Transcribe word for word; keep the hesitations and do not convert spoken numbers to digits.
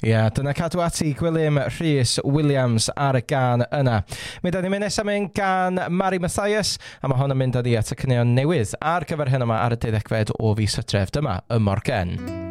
Ie, yeah, dyna cadw ati Gwilym Rhys Williams ar y gan yna. Mi da ni'n mynd nesaf mynd gan Mari Mathias, a mae hon yn mynd â ni at y cynnion newydd ar gyfer hyn yma ar y deuddegfed o fis Hydref. Dyma y Morgen.